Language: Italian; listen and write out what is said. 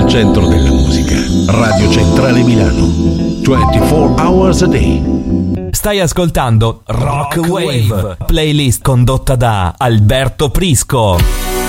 al centro della musica. Radio Centrale Milano. 24 hours a day. Stai ascoltando Rock Wave, playlist condotta da Alberto Prisco.